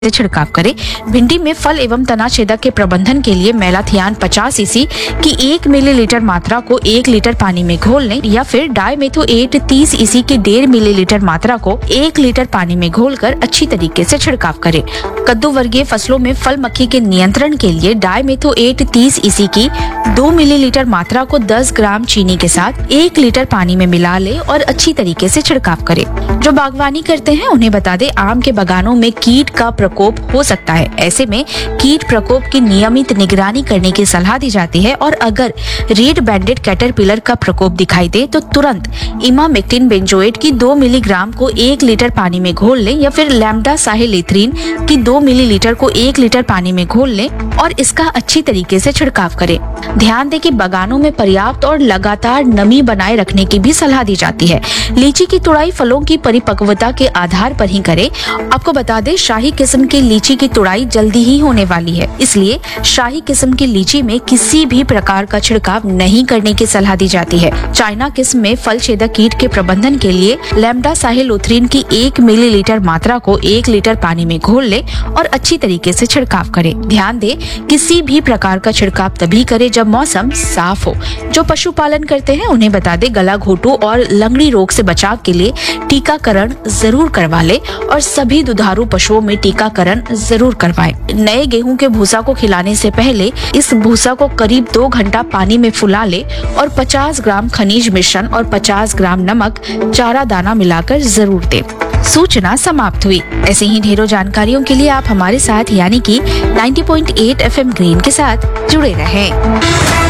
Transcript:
से छिड़काव करें। भिंडी में फल एवं तना छेदक के प्रबंधन के लिए मेलाथियान 50 ईसी की 1 मिलीलीटर मात्रा को 1 लीटर पानी में घोल लें या फिर डाइमेथोएट 30 ईसी की 1.5 मिलीलीटर मात्रा को 1 लीटर पानी में घोलकर अच्छी तरीके से छिड़काव करें। कद्दू वर्गीय फसलों में फल मक्खी के नियंत्रण के लिए डाइमेथोएट 30 ईसी की 2 मिलीलीटर मात्रा को 10 ग्राम चीनी के साथ 1 लीटर पानी में मिला ले और अच्छी तरीके से छिड़काव करें। जो बागवानी करते हैं उन्हें बता दें, आम के बागानों में कीट का प्रकोप हो सकता है। ऐसे में कीट प्रकोप की नियमित निगरानी करने की सलाह दी जाती है और अगर रेड बैंडेड कैटरपिलर का प्रकोप दिखाई दे तो तुरंत इमामेक्टिन बेंजोएट की 2 मिलीग्राम को 1 लीटर पानी में घोल लें या फिर लैम्ब्डा साहिलिथ्रीन की 2 मिलीलीटर को 1 लीटर पानी में घोल लें और इसका अच्छी तरीके से छिड़काव करें। ध्यान दें कि बागानों में पर्याप्त और लगातार नमी बनाए रखने की भी सलाह दी जाती है। लीची की तुड़ाई फलों की परिपक्वता के आधार पर ही करें। आपको बता दें, शाही किस्म की लीची की तुड़ाई जल्दी ही होने वाली है, इसलिए शाही किस्म की लीची में किसी भी प्रकार का छिड़काव नहीं करने की सलाह दी जाती है। चाइना किस्म में फल छेदक कीट के प्रबंधन के लिए लैम्ब्डा साहिलिथ्रीन की 1 मिलीलीटर मात्रा को 1 लीटर पानी में घोल ले और अच्छी तरीके से छिड़काव करें। ध्यान दें, किसी भी प्रकार का छिड़काव तभी करें जब मौसम साफ हो। जो पशुपालन करते हैं उन्हें बता दें, गला घोटू और लंगड़ी रोग से बचाव के लिए टीकाकरण जरूर करवा ले और सभी दुधारू पशुओं में टीकाकरण जरूर करवाएं। नए गेहूं के भूसा को खिलाने से पहले इस भूसा को करीब 2 घंटा पानी में फुला ले और 50 ग्राम खनिज मिश्रण और 50 ग्राम नमक चारा दाना मिलाकर जरूर दें। सूचना समाप्त हुई। ऐसे ही ढेरों जानकारियों के लिए आप हमारे साथ यानी कि 90.8 FM ग्रीन के साथ जुड़े रहें।